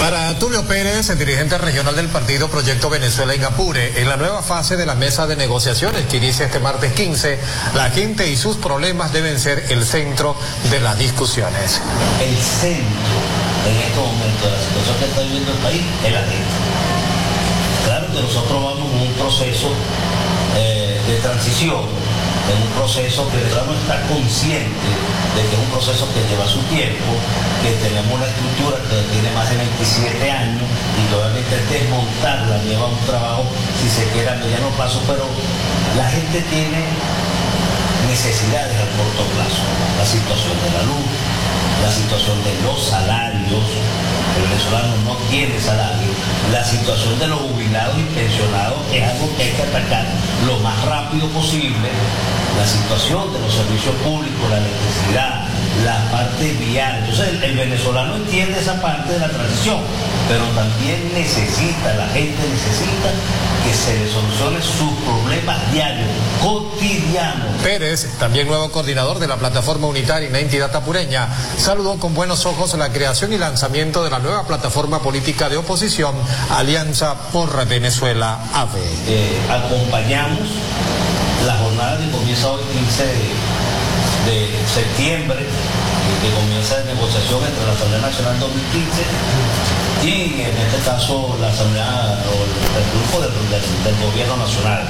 Para Tulio Pérez, el dirigente regional del partido Proyecto Venezuela en Apure, en la nueva fase de la mesa de negociaciones que inicia este martes 15, la gente y sus problemas deben ser el centro de las discusiones. El centro en estos momentos de la situación que está viviendo el país es la gente. Claro que nosotros vamos en un proceso de transición, en un proceso que debemos estar conscientes de que es un proceso que lleva su tiempo, que tenemos una estructura que tiene más de 27 años y obviamente desmontarla lleva un trabajo, si se quiere, a mediano plazo, pero la gente tiene necesidades a corto plazo. La situación de la luz, la situación de los salarios, el venezolano no tiene salario, la situación de los jubilados y pensionados es algo que hay que atacar lo más rápido posible, la situación de los servicios públicos, la electricidad, la parte vial. Entonces el venezolano entiende esa parte de la transición, pero también la gente necesita que se le solucione sus problemas diarios, cotidianos. Pérez, también nuevo coordinador de la plataforma unitaria en la entidad apureña, saludó con buenos ojos la creación y lanzamiento de la nueva plataforma política de oposición, Alianza por Venezuela AB. Acompañamos la jornada que comienza hoy 15 de septiembre, que comienza la negociación entre la Asamblea Nacional 2015 y en este caso la Asamblea o el grupo del Gobierno Nacional.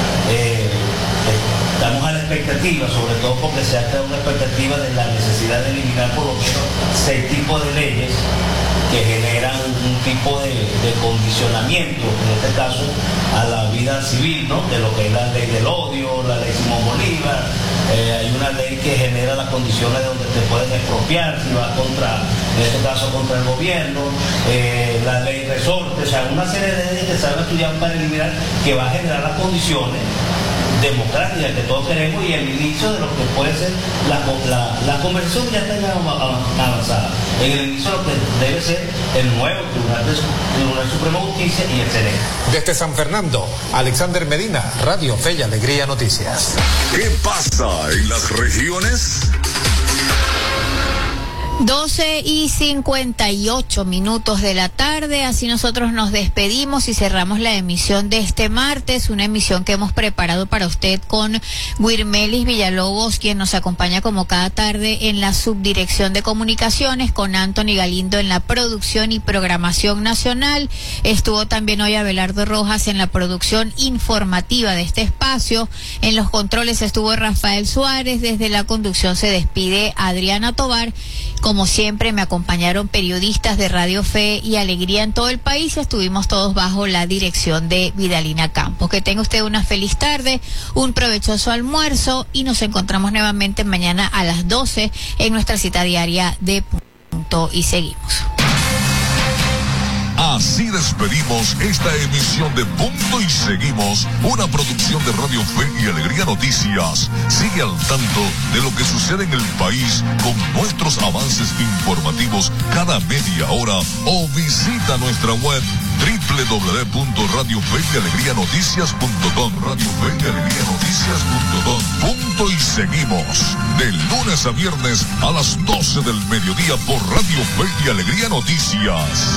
Estamos a la expectativa, sobre todo porque se ha creado una expectativa de la necesidad de eliminar por lo menos 6 tipos de leyes que generan un tipo de condicionamiento, en este caso, a la vida civil, ¿no? De lo que es la ley del odio, la ley Simón Bolívar. Hay una ley que genera las condiciones donde te pueden expropiar si vas contra, en este caso, contra el gobierno, la ley resorte, o sea, una serie de leyes que se van a estudiar para eliminar, que va a generar las condiciones democráticas que todos queremos y el inicio de lo que puede ser la conversión ya está avanzada. En el inicio lo que debe ser el nuevo Tribunal Supremo de Justicia y el Senado. Desde San Fernando, Alexander Medina, Radio Fe y Alegría Noticias. ¿Qué pasa en las regiones? 12:58 de la tarde, así nosotros nos despedimos y cerramos la emisión de este martes, una emisión que hemos preparado para usted con Guirmelis Villalobos, quien nos acompaña como cada tarde en la subdirección de comunicaciones, con Anthony Galindo en la producción y programación nacional. Estuvo también hoy Abelardo Rojas en la producción informativa de este espacio. En los controles estuvo Rafael Suárez. Desde la conducción se despide Adriana Tobar. Como siempre me acompañaron periodistas de Radio Fe y Alegría en todo el país. Estuvimos todos bajo la dirección de Vidalina Campos. Que tenga usted una feliz tarde, un provechoso almuerzo y nos encontramos nuevamente mañana a las 12 en nuestra cita diaria de Punto y Seguimos. Así despedimos esta emisión de Punto y Seguimos, una producción de Radio Fe y Alegría Noticias. Sigue al tanto de lo que sucede en el país con nuestros avances informativos cada media hora o visita nuestra web www.radiofeyalegrianoticias.com. Punto y Seguimos, de lunes a viernes a las 12 del mediodía por Radio Fe y Alegría Noticias.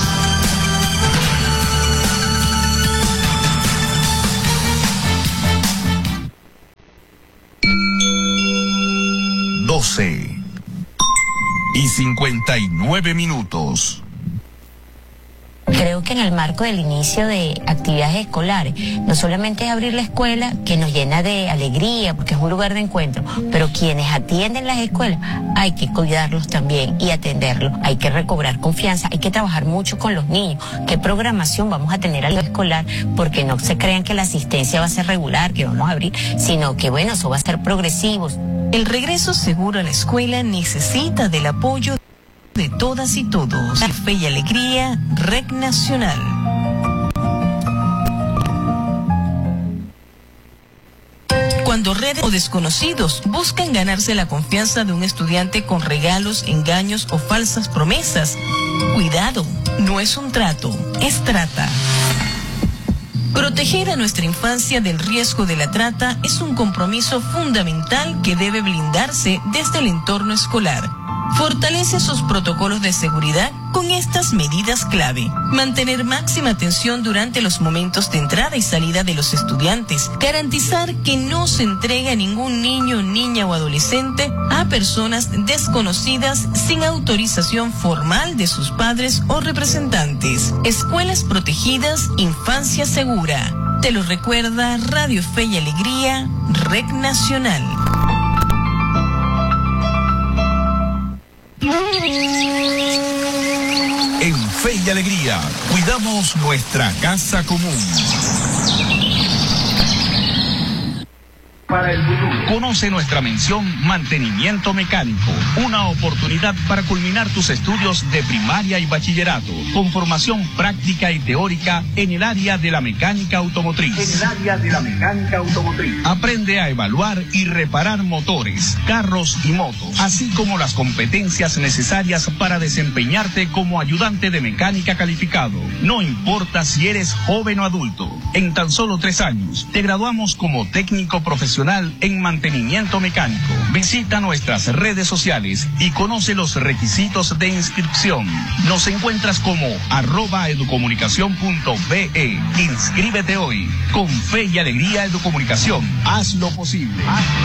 Y 59 minutos. Creo que en el marco del inicio de actividades escolares, no solamente es abrir la escuela, que nos llena de alegría, porque es un lugar de encuentro, pero quienes atienden las escuelas, hay que cuidarlos también y atenderlos. Hay que recobrar confianza, hay que trabajar mucho con los niños. ¿Qué programación vamos a tener a lo escolar? Porque no se crean que la asistencia va a ser regular, que vamos a abrir, sino que bueno, eso va a ser progresivo. El regreso seguro a la escuela necesita del apoyo de todas y todos. Fe y Alegría, Red Nacional. Cuando redes o desconocidos buscan ganarse la confianza de un estudiante con regalos, engaños o falsas promesas, cuidado, no es un trato, es trata. Proteger a nuestra infancia del riesgo de la trata es un compromiso fundamental que debe blindarse desde el entorno escolar. Fortalece sus protocolos de seguridad con estas medidas clave. Mantener máxima atención durante los momentos de entrada y salida de los estudiantes. Garantizar que no se entregue a ningún niño, niña o adolescente a personas desconocidas sin autorización formal de sus padres o representantes. Escuelas protegidas, infancia segura. Te lo recuerda Radio Fe y Alegría, Red Nacional. En Fe y Alegría, cuidamos nuestra casa común. Para el futuro. Conoce nuestra mención Mantenimiento Mecánico, una oportunidad para culminar tus estudios de primaria y bachillerato, con formación práctica y teórica en el área de la mecánica automotriz. Aprende a evaluar y reparar motores, carros y motos, así como las competencias necesarias para desempeñarte como ayudante de mecánica calificado. No importa si eres joven o adulto, en tan solo 3 años te graduamos como técnico profesional en mantenimiento mecánico. Visita nuestras redes sociales y conoce los requisitos de inscripción. Nos encuentras como @educomunicacion.be. Inscríbete hoy. Con Fe y Alegría Educomunicación. Haz lo posible.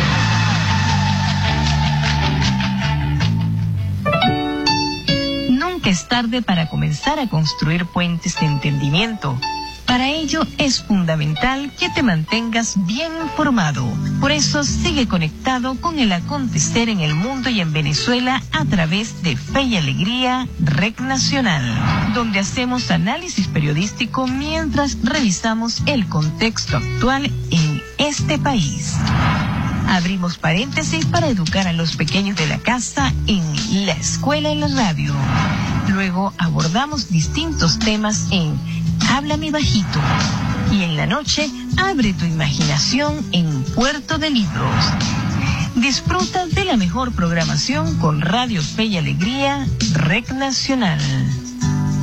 Nunca es tarde para comenzar a construir puentes de entendimiento. Para ello es fundamental que te mantengas bien informado. Por eso sigue conectado con el acontecer en el mundo y en Venezuela a través de Fe y Alegría, Red Nacional, donde hacemos análisis periodístico mientras revisamos el contexto actual en este país. Abrimos paréntesis para educar a los pequeños de la casa en la escuela y la radio. Luego abordamos distintos temas en Háblame Bajito. Y en la noche, abre tu imaginación en Puerto de Libros. Disfruta de la mejor programación con Radio Fe y Alegría, Red Nacional.